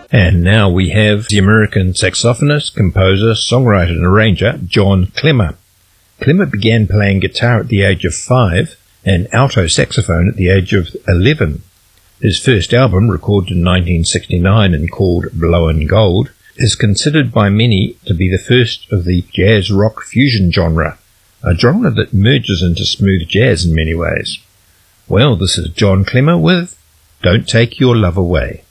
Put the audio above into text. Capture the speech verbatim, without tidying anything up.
And now we have the American saxophonist, composer, songwriter and arranger John Clemmer. Clemmer began playing guitar at the age of five and alto saxophone at the age of eleven. His first album, recorded in nineteen sixty-nine and called Blowin' Gold, is considered by many to be the first of the jazz rock fusion genre, a genre that merges into smooth jazz in many ways. Well, this is John Clemmer with Don't Take Your Love Away.